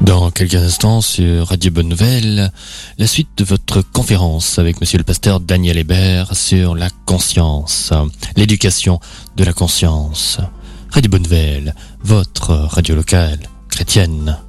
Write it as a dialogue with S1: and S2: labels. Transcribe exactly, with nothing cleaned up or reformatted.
S1: Dans quelques instants sur Radio Bonne Nouvelle, la suite de votre conférence avec monsieur le pasteur Daniel Hébert sur la conscience, l'éducation de la conscience. Radio Bonne Nouvelle, votre radio locale chrétienne.